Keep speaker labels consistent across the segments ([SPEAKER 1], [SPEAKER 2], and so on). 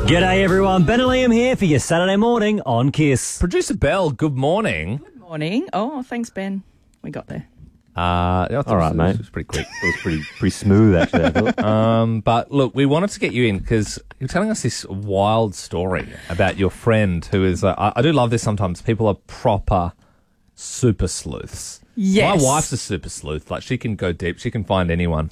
[SPEAKER 1] G'day everyone, Ben and Liam here for your Saturday morning on KISS.
[SPEAKER 2] Producer Belle, good morning.
[SPEAKER 3] Good morning. Oh, thanks, Ben. We got there.
[SPEAKER 2] All
[SPEAKER 1] right, mate.
[SPEAKER 2] It was pretty quick.
[SPEAKER 1] It was pretty smooth actually, I thought.
[SPEAKER 2] But look, we wanted to get you in because you're telling us this wild story about your friend who is, I do love this sometimes, people are proper super sleuths.
[SPEAKER 3] Yes.
[SPEAKER 2] My wife's a super sleuth. Like, she can go deep. She can find anyone.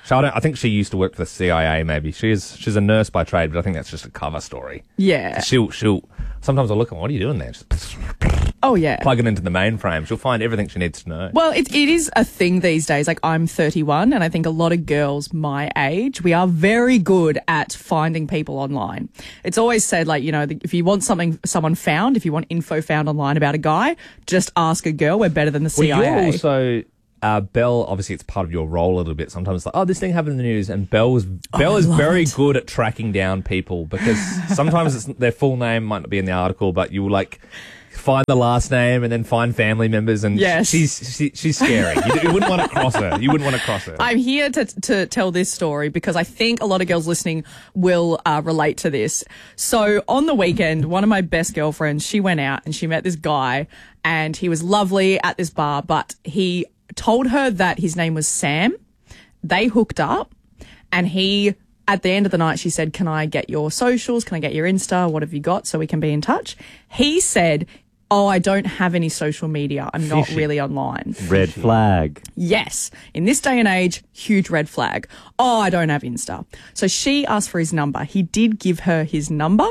[SPEAKER 2] I think she used to work for the CIA, maybe. She's a nurse by trade, but I think that's just a cover story.
[SPEAKER 3] Yeah.
[SPEAKER 2] She'll sometimes I'll look at, what are you doing there? Just
[SPEAKER 3] Oh, yeah.
[SPEAKER 2] plug it into the mainframe. She'll find everything she needs to know.
[SPEAKER 3] Well, it is a thing these days. Like, I'm 31, and I think a lot of girls my age, we are very good at finding people online. It's always said, like, you know, if you want someone found, if you want info found online about a guy, just ask a girl. We're better than the CIA.
[SPEAKER 2] Well, you're also... Belle, obviously, it's part of your role a little bit. Sometimes it's like, oh, this thing happened in the news, and Belle is very good at tracking down people because sometimes their full name might not be in the article, but you will like find the last name and then find family members, and
[SPEAKER 3] yes.
[SPEAKER 2] she's scary. You wouldn't want to cross her. You wouldn't want to cross her.
[SPEAKER 3] I'm here to tell this story because I think a lot of girls listening will relate to this. So on the weekend, one of my best girlfriends, she went out and she met this guy, and he was lovely at this bar, but he told her that his name was Sam. They hooked up, and at the end of the night, she said, can I get your socials? Can I get your Insta? What have you got so we can be in touch? He said, oh, I don't have any social media. I'm not really online.
[SPEAKER 1] Red flag.
[SPEAKER 3] Yes. In this day and age, huge red flag. Oh, I don't have Insta. So she asked for his number. He did give her his number.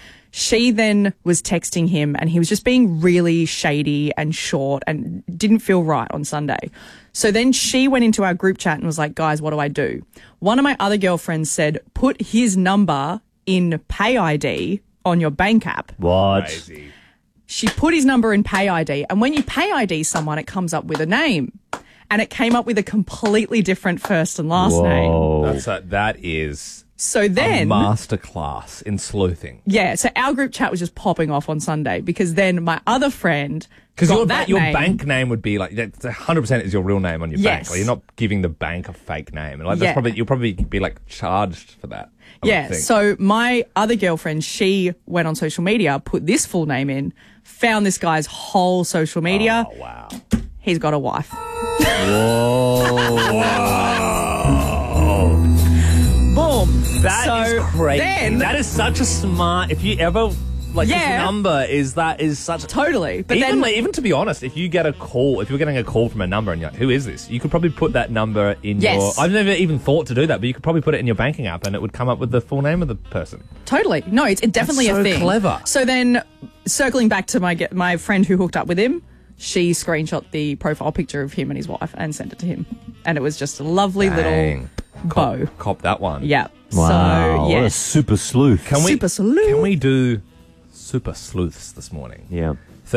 [SPEAKER 3] She then was texting him, and he was just being really shady and short and didn't feel right on Sunday. So then she went into our group chat and was like, guys, what do I do? One of my other girlfriends said, put his number in Pay ID on your bank app.
[SPEAKER 1] What?
[SPEAKER 2] Crazy.
[SPEAKER 3] She put his number in Pay ID, and when you Pay ID someone, it comes up with a name. And it came up with a completely different first and last name.
[SPEAKER 2] That is...
[SPEAKER 3] So then,
[SPEAKER 2] a masterclass in sleuthing.
[SPEAKER 3] Yeah, so our group chat was just popping off on Sunday because then my other friend
[SPEAKER 2] because your
[SPEAKER 3] name.
[SPEAKER 2] bank name would be like 100% is your real name on your bank. Like, you're not giving the bank a fake name, and like you'll probably be like charged for that.
[SPEAKER 3] Yeah. So my other girlfriend, she went on social media, put this full name in, found this guy's whole social media.
[SPEAKER 2] Oh wow.
[SPEAKER 3] He's got a wife.
[SPEAKER 1] Whoa.
[SPEAKER 3] Boom.
[SPEAKER 2] That is crazy. That is such a smart. If you ever his number is such
[SPEAKER 3] totally. But
[SPEAKER 2] even to be honest, if you're getting a call from a number and you're like, who is this? You could probably put that number in your. I've never even thought to do that, but you could probably put it in your banking app and it would come up with the full name of the person.
[SPEAKER 3] Totally. No, it's definitely
[SPEAKER 2] That's
[SPEAKER 3] a thing.
[SPEAKER 2] Clever.
[SPEAKER 3] So then, circling back to my friend who hooked up with him, she screenshot the profile picture of him and his wife and sent it to him, and it was just a lovely little bow.
[SPEAKER 2] Cop that one.
[SPEAKER 3] Yeah.
[SPEAKER 1] Wow.
[SPEAKER 3] So,
[SPEAKER 1] What a super sleuth.
[SPEAKER 2] Can we do super sleuths this morning?
[SPEAKER 1] Yeah.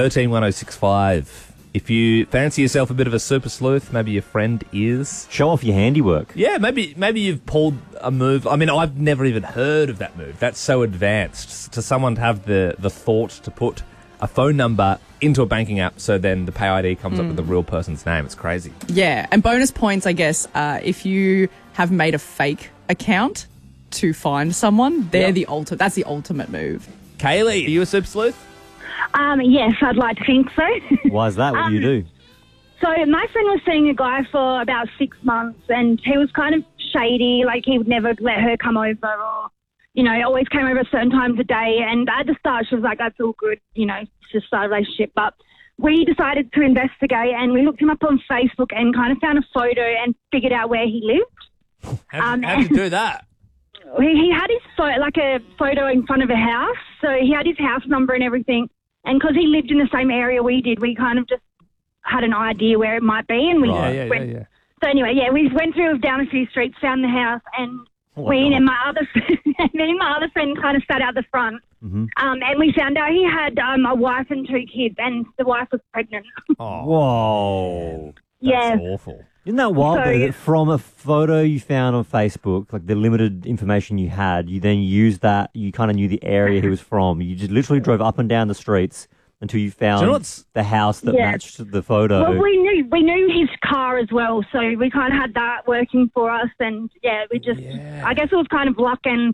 [SPEAKER 2] 131065. If you fancy yourself a bit of a super sleuth, maybe your friend is.
[SPEAKER 1] Show off your handiwork.
[SPEAKER 2] Yeah, maybe you've pulled a move. I mean, I've never even heard of that move. That's so advanced. To someone to have the thought to put a phone number into a banking app so then the Pay ID comes up with the real person's name. It's crazy.
[SPEAKER 3] Yeah, and bonus points, I guess, if you have made a fake account to find someone, that's the ultimate move.
[SPEAKER 2] Kaylee, are you a super sleuth?
[SPEAKER 4] Yes, I'd like to think so.
[SPEAKER 1] Why is that? What do you do?
[SPEAKER 4] So my friend was seeing a guy for about 6 months, and he was kind of shady. Like, he would never let her come over, or, you know, always came over at certain times of day. And at the start, she was like, that's all good, you know, just start a relationship. But we decided to investigate, and we looked him up on Facebook and kind of found a photo and figured out where he lived.
[SPEAKER 2] How'd you do that?
[SPEAKER 4] He had his a photo in front of a house, so he had his house number and everything. And because he lived in the same area we did, we kind of just had an idea where it might be. And we went. So anyway, we went down a few streets, found the house, and and my other friend kind of sat out the front.
[SPEAKER 1] Mm-hmm.
[SPEAKER 4] And we found out he had a wife and 2 kids, and the wife was pregnant.
[SPEAKER 2] Oh.
[SPEAKER 1] Whoa.
[SPEAKER 2] That's awful.
[SPEAKER 1] Isn't that wild, though, that from a photo you found on Facebook, like the limited information you had, you then used that, you kind of knew the area he was from. You just literally drove up and down the streets until you found the house that matched the photo.
[SPEAKER 4] Well, we knew his car as well, so we kind of had that working for us, and we just, I guess it was kind of luck and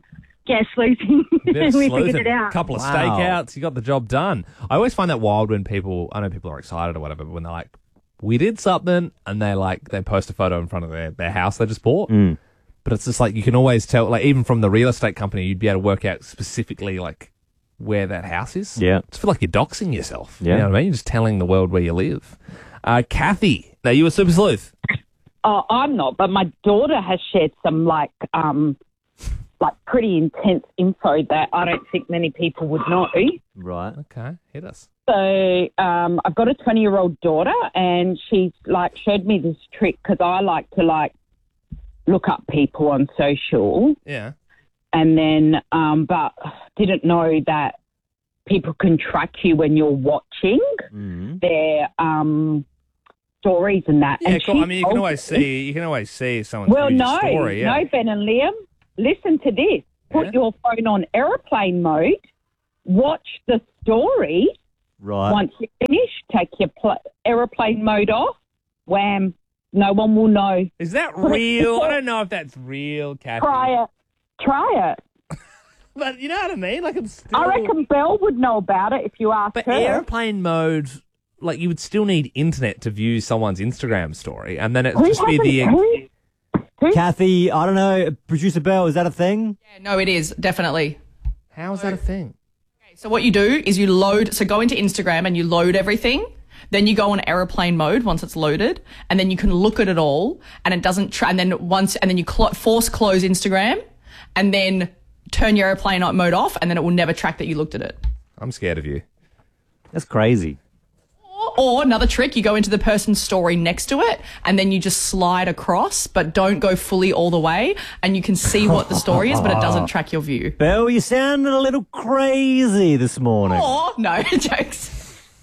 [SPEAKER 4] sleuthing.
[SPEAKER 2] Bit of
[SPEAKER 4] We
[SPEAKER 2] sleuthing,
[SPEAKER 4] figured it out.
[SPEAKER 2] couple of
[SPEAKER 1] Wow.
[SPEAKER 2] stakeouts, you got the job done. I always find that wild when I know people are excited or whatever, but when they're like, we did something, and they post a photo in front of their house they just bought. But it's just like, you can always tell, like even from the real estate company, you'd be able to work out specifically like where that house is.
[SPEAKER 1] Yeah.
[SPEAKER 2] It's feel like you're doxing yourself.
[SPEAKER 1] Yeah.
[SPEAKER 2] You know what I mean? You're just telling the world where you live. Kathy, now you a super sleuth.
[SPEAKER 5] Oh, I'm not, but my daughter has shared some like pretty intense info that I don't think many people would know.
[SPEAKER 1] Right.
[SPEAKER 2] Okay, hit us.
[SPEAKER 5] So I've got a 20-year-old daughter, and she's like showed me this trick because I like to like look up people on social,
[SPEAKER 2] Yeah.
[SPEAKER 5] and then but didn't know that people can track you when you're watching their stories and that.
[SPEAKER 2] Yeah,
[SPEAKER 5] and
[SPEAKER 2] cool. I mean, you can
[SPEAKER 5] told
[SPEAKER 2] always
[SPEAKER 5] me-
[SPEAKER 2] see someone's
[SPEAKER 5] Well, no,
[SPEAKER 2] story. Yeah.
[SPEAKER 5] no, Ben and Liam, listen to this. Put
[SPEAKER 2] Yeah.
[SPEAKER 5] your phone on aeroplane mode, watch the story.
[SPEAKER 1] Right.
[SPEAKER 5] Once you finish, take your aeroplane mode off. Wham! No one will know.
[SPEAKER 2] Is that real? I don't know if that's real, Kathy.
[SPEAKER 5] Try it.
[SPEAKER 2] But you know what I mean? Like, it's still...
[SPEAKER 5] I reckon Belle would know about it if you asked
[SPEAKER 2] But
[SPEAKER 5] her.
[SPEAKER 2] airplane mode, like, you would still need internet to view someone's Instagram story, and then it'd
[SPEAKER 5] Who
[SPEAKER 2] just be
[SPEAKER 5] hasn't- who-
[SPEAKER 1] Kathy, I don't know, Producer Bell, is that a thing?
[SPEAKER 3] Yeah, no, it is, definitely.
[SPEAKER 2] How is that a thing?
[SPEAKER 3] So what you do is go into Instagram and you load everything. Then you go on airplane mode once it's loaded, and then you can look at it all, and it doesn't. And then you force close Instagram, and then turn your airplane mode off, and then it will never track that you looked at it.
[SPEAKER 2] I'm scared of you.
[SPEAKER 1] That's crazy.
[SPEAKER 3] Or another trick, you go into the person's story next to it, and then you just slide across, but don't go fully all the way, and you can see what the story is, but it doesn't track your view.
[SPEAKER 1] Bell, you sounded a little crazy this morning.
[SPEAKER 3] Or no jokes.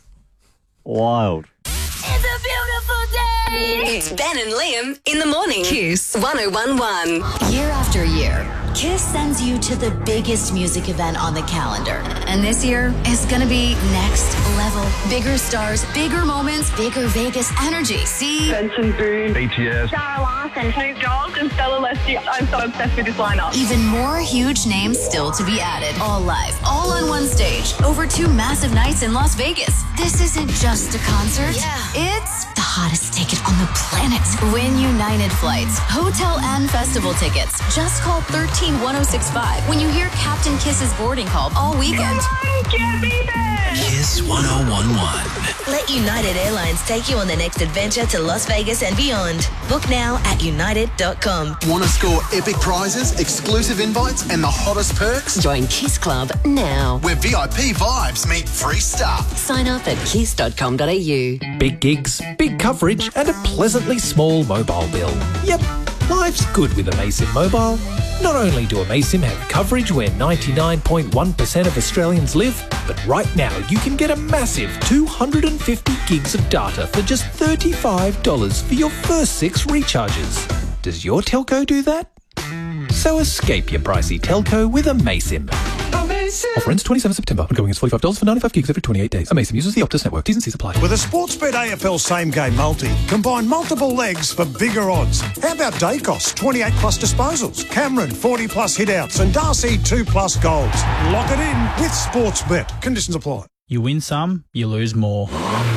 [SPEAKER 1] Wild.
[SPEAKER 6] It's a beautiful day. It's Ben and Liam in the morning. Kiss 1011.
[SPEAKER 7] Year after year, Kiss sends you to the biggest music event on the calendar. And this year is going to be next level. Bigger stars, bigger moments, bigger Vegas energy. See?
[SPEAKER 8] Benson Boone,
[SPEAKER 9] BTS,
[SPEAKER 4] Sarah Larson.
[SPEAKER 8] Snoop Dogg, and Stella Leslie. I'm so obsessed with this lineup.
[SPEAKER 7] Even more huge names still to be added. All live, all on one stage, over 2 massive nights in Las Vegas. This isn't just a concert. Yeah. It's the hottest ticket on the planet. Win United flights, hotel and festival tickets. Just call 131065 when you hear Captain Kiss's boarding call all weekend.
[SPEAKER 8] Get me there.
[SPEAKER 9] Kiss 1011.
[SPEAKER 6] Let United Airlines take you on the next adventure to Las Vegas and beyond. Book now at united.com.
[SPEAKER 9] Want to score epic prizes, exclusive invites, and the hottest perks?
[SPEAKER 6] Join Kiss Club now.
[SPEAKER 9] Where VIP vibes meet free stuff.
[SPEAKER 6] Sign up at kiss.com.au.
[SPEAKER 10] Big gigs, big coverage, and a pleasantly small mobile bill. Yep, life's good with Amaysim Mobile. Not only do Amaysim have coverage where 99.1% of Australians live, but right now you can get a massive 250 gigs of data for just $35 for your first 6 recharges. Does your telco do that? So escape your pricey telco with Amaysim. Offer ends 27 September. Ongoing is $45 for 95 gigs every 28 days. Amaysim uses the Optus network. T's and C's apply.
[SPEAKER 11] With a Sportsbet AFL Same Game Multi, combine multiple legs for bigger odds. How about Dacos, 28 plus disposals, Cameron, 40 plus hitouts, and Darcy, 2 plus goals. Lock it in with Sportsbet. Conditions apply.
[SPEAKER 12] You win some, you lose more.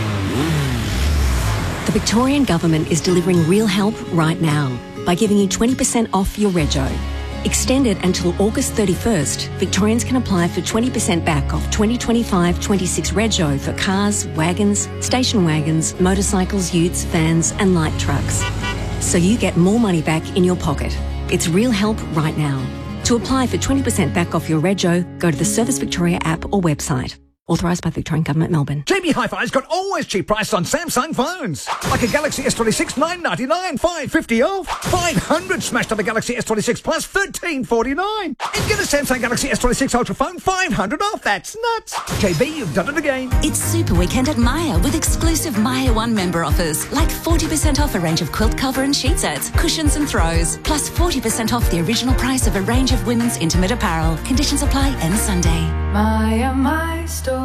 [SPEAKER 13] The Victorian Government is delivering real help right now by giving you 20% off your rego. Extended until August 31st, Victorians can apply for 20% back off 2025-26 rego for cars, wagons, station wagons, motorcycles, utes, vans and light trucks. So you get more money back in your pocket. It's real help right now. To apply for 20% back off your rego, go to the Service Victoria app or website. Authorised by the Victorian Government, Melbourne.
[SPEAKER 14] JB Hi-Fi's got always cheap prices on Samsung phones. Like a Galaxy S26, $999, $550 off. 500 smashed on the Galaxy S26 Plus, $1349. And get a Samsung Galaxy S26 Ultra phone, $500 off. That's nuts. JB, you've done it again.
[SPEAKER 7] It's Super Weekend at Maya with exclusive Maya One member offers, like 40% off a range of quilt cover and sheet sets, cushions and throws, plus 40% off the original price of a range of women's intimate apparel. Conditions apply end Sunday.
[SPEAKER 15] Maya, my store.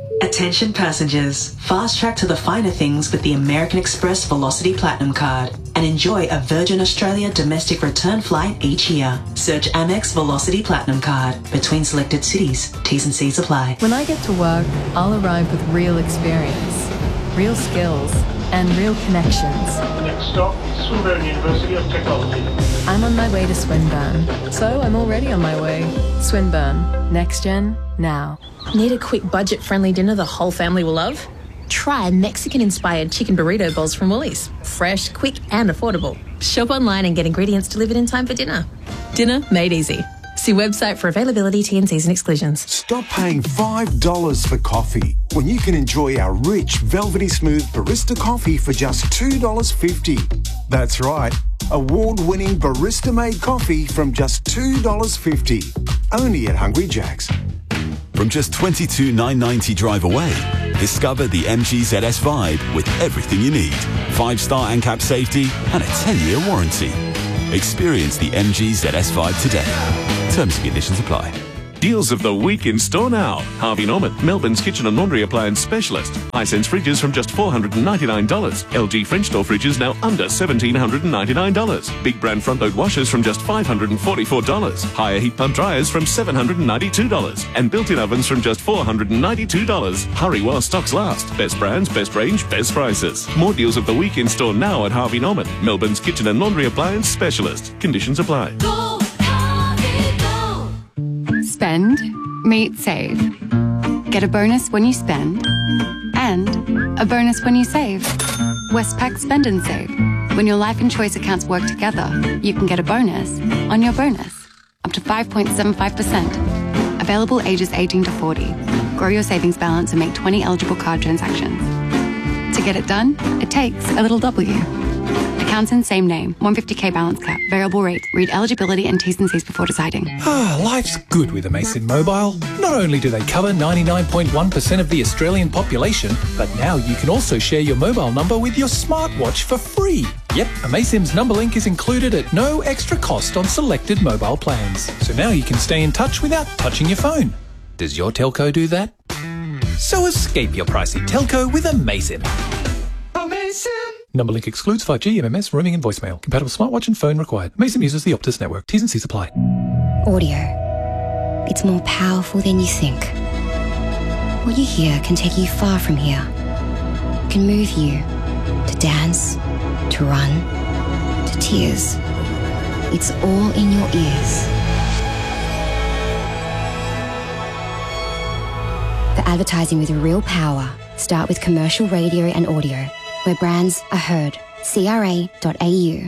[SPEAKER 15] Attention passengers, fast track to the finer things with the American Express Velocity Platinum Card.
[SPEAKER 16] and enjoy a Virgin Australia domestic return flight each year. Search Amex Velocity Platinum Card. Between selected cities. T's and C's apply.
[SPEAKER 17] When I get to work, I'll arrive with real experience, real skills, and real connections.
[SPEAKER 18] Next stop, Swinburne University of Technology.
[SPEAKER 17] I'm on my way to Swinburne, so I'm already on my way. Swinburne. Next gen, now.
[SPEAKER 19] Need a quick budget-friendly dinner the whole family will love? Try Mexican-inspired chicken burrito bowls from Woolies. Fresh, quick and affordable. Shop online and get ingredients delivered in time for dinner. Dinner made easy. See website for availability, T&Cs and exclusions.
[SPEAKER 20] Stop paying $5 for coffee when you can enjoy our rich, velvety smooth barista coffee for just $2.50. That's right, award-winning barista-made coffee from just $2.50. Only at Hungry Jack's.
[SPEAKER 21] From just $22,990 drive away, discover the MG ZS Vibe with everything you need. 5-star ANCAP safety and a 10-year warranty. Experience the MG ZS Vibe today. Terms and conditions apply.
[SPEAKER 22] Deals of the week in store now. Harvey Norman, Melbourne's kitchen and laundry appliance specialist. Hisense fridges from just $499. LG French door fridges now under $1,799. Big brand front load washers from just $544. Higher heat pump dryers from $792. And built-in ovens from just $492. Hurry while stocks last. Best brands, best range, best prices. More deals of the week in store now at Harvey Norman, Melbourne's kitchen and laundry appliance specialist. Conditions apply.
[SPEAKER 23] Spend, meet, save. Get a bonus when you spend and a bonus when you save. Westpac Spend and Save. When your life and choice accounts work together, you can get a bonus on your bonus. Up to 5.75%. Available ages 18 to 40. Grow your savings balance and make 20 eligible card transactions. To get it done, it takes a little W. Accounts in same name. 150k balance cap. Variable rate. Read eligibility and T's and C's before deciding.
[SPEAKER 10] Life's good with Amasim Mobile. Not only do they cover 99.1% of the Australian population, but now you can also share your mobile number with your smartwatch for free. Yep, Amasim's number link is included at no extra cost on selected mobile plans. So now you can stay in touch without touching your phone. Does your telco do that? So escape your pricey telco with Amasim. Amasim! Number link excludes 5G, MMS, roaming and voicemail. Compatible smartwatch and phone required. Amasim uses the Optus network. T's and C's apply.
[SPEAKER 24] Audio. It's more powerful than you think. What you hear can take you far from here. It can move you to dance, to run, to tears. It's all in your ears. For advertising with real power, start with commercial radio and audio, where brands are heard. CRA.au.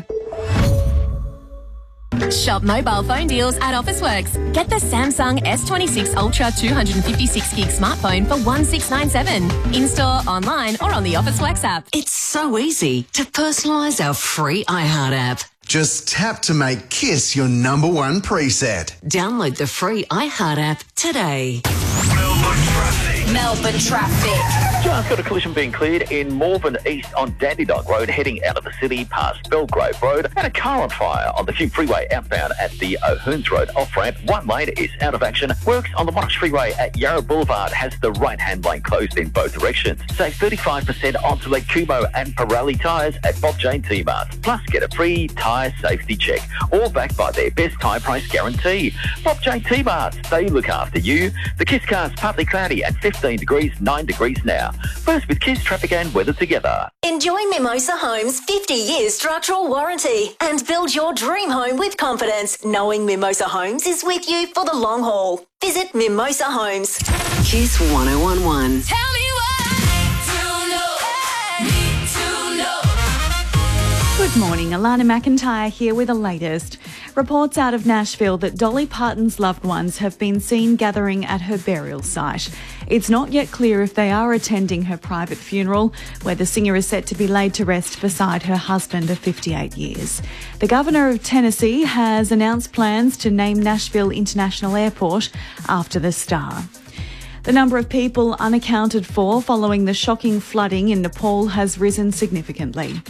[SPEAKER 25] Shop mobile phone deals at Officeworks. Get the Samsung S26 Ultra 256 gig smartphone for $1,697. In-store, online, or on the Officeworks app.
[SPEAKER 26] It's so easy to personalise our free iHeart app.
[SPEAKER 9] Just tap to make Kiss your #1 preset.
[SPEAKER 26] Download the free iHeart app today.
[SPEAKER 27] Melbourne traffic. Just got a collision being cleared in Malvern East on Dandenong Road, heading out of the city past Belgrave Road, and a car on fire on the Hume Freeway outbound at the O'Hoons Road off-ramp. One lane is out of action. Works on the Monash Freeway at Yarra Boulevard has the right-hand lane closed in both directions. Save 35% on select Kumo and Pirelli tyres at Bob Jane T-Mart. Plus, get a free tyre safety check, all backed by their best tyre price guarantee. Bob Jane T-Mart, they look after you. The Kiss car's partly cloudy and 15 degrees, 9 degrees now. First with Kiss traffic and weather together.
[SPEAKER 6] Enjoy Mimosa Homes' 50 years structural warranty and build your dream home with confidence, knowing Mimosa Homes is with you for the long haul. Visit Mimosa Homes.
[SPEAKER 26] Kiss 1011.
[SPEAKER 25] Tell me
[SPEAKER 28] Good morning, Alana McIntyre here with the latest. Reports out of Nashville that Dolly Parton's loved ones have been seen gathering at her burial site. It's not yet clear if they are attending her private funeral, where the singer is set to be laid to rest beside her husband of 58 years. The Governor of Tennessee has announced plans to name Nashville International Airport after the star. The number of people unaccounted for following the shocking flooding in Nepal has risen significantly.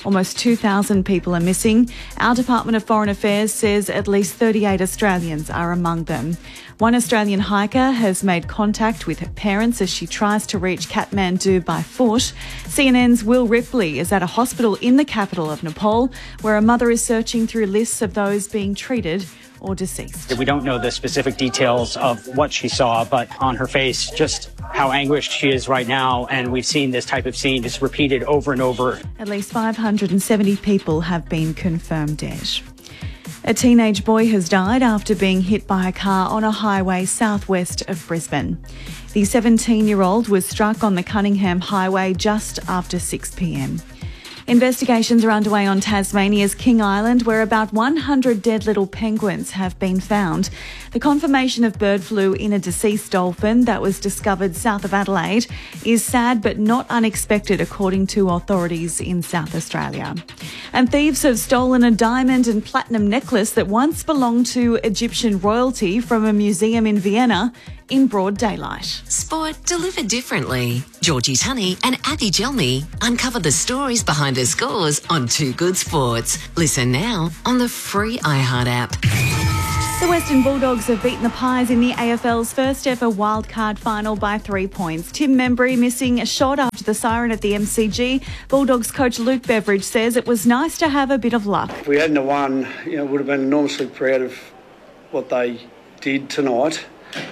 [SPEAKER 28] Almost 2,000 people are missing. Our Department of Foreign Affairs says at least 38 Australians are among them. One Australian hiker has made contact with her parents as she tries to reach Kathmandu by foot. CNN's Will Ripley is at a hospital in the capital of Nepal, where a mother is searching through lists of those being treated or deceased.
[SPEAKER 1] We don't know the specific details of what she saw, but on her face, just how anguished she is right now. And we've seen this type of scene just repeated over and over.
[SPEAKER 28] At least 570 people have been confirmed dead. A teenage boy has died after being hit by a car on a highway southwest of Brisbane. The 17-year-old was struck on the Cunningham Highway just after 6 p.m. Investigations are underway on Tasmania's King Island, where about 100 dead little penguins have been found. The confirmation of bird flu in a deceased dolphin that was discovered south of Adelaide is sad but not unexpected, according to authorities in South Australia. And thieves have stolen a diamond and platinum necklace that once belonged to Egyptian royalty from a museum in Vienna in broad daylight.
[SPEAKER 26] Sport delivered differently. Georgie Tunney and Abby Gelmy uncover the stories behind the scores on Too Good Sports. Listen now on the free iHeart app.
[SPEAKER 28] The Western Bulldogs have beaten the Pies in the AFL's first ever wildcard final by 3 points. Tim Membry missing a shot after the siren at the MCG. Bulldogs coach Luke Beveridge says it was nice to have a bit of luck.
[SPEAKER 2] If we hadn't have won, would have been enormously proud of what they did tonight.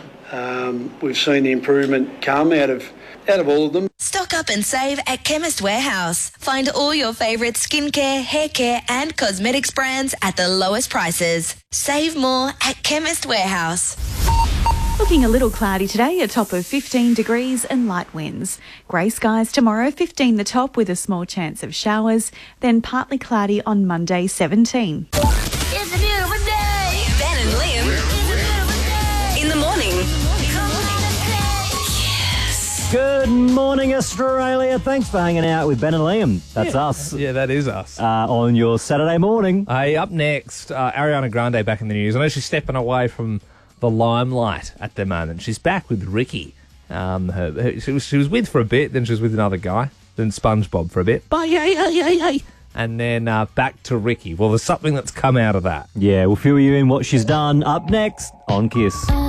[SPEAKER 2] We've seen the improvement come out of all of them.
[SPEAKER 3] Stock up and save at Chemist Warehouse. Find all your favourite skincare, hair care and cosmetics brands at the lowest prices. Save more at Chemist Warehouse.
[SPEAKER 28] Looking a little cloudy today, a top of 15 degrees and light winds. Grey skies tomorrow, 15 the top with a small chance of showers, then partly cloudy on Monday, 17.
[SPEAKER 6] It's a beautiful day. Ben and Liam. In the morning.
[SPEAKER 4] Good morning, Australia. Thanks for hanging out with Ben and Liam. That's us.
[SPEAKER 10] Yeah, that is us.
[SPEAKER 4] On your Saturday morning.
[SPEAKER 10] Hey, up next, Ariana Grande back in the news. I know she's stepping away from the limelight at the moment. She's back with Ricky. She was with for a bit, then she was with another guy, then SpongeBob for a bit. Bye, yay. And then back to Ricky. Well, there's something that's come out of that.
[SPEAKER 4] Yeah, we'll fill you in what she's done up next on Kiss.